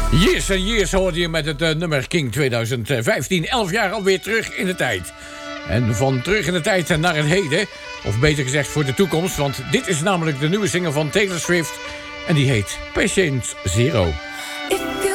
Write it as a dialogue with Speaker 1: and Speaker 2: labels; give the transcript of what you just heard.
Speaker 1: Years and Years hoorde je met het nummer King 2015. 11 jaar alweer terug in de tijd. En van terug in de tijd naar het heden. Of beter gezegd voor de toekomst. Want dit is namelijk de nieuwe single van Taylor Swift. En die heet Patient Zero.